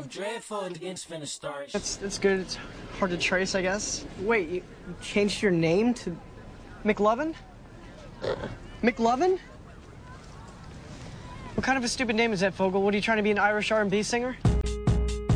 dreadful against finna start. That's good. It's hard to trace, I guess. Wait, you changed your name to McLovin? McLovin? What kind of a stupid name is that, Fogel? What, are you trying to be an Irish R&B singer?